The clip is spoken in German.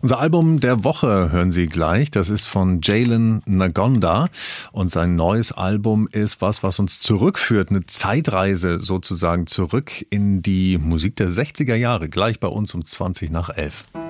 Unser Album der Woche hören Sie gleich. Das ist von Jalen Ngonda und sein neues Album ist was uns zurückführt, eine Zeitreise sozusagen zurück in die Musik der 60er Jahre, gleich bei uns um 20 nach 11.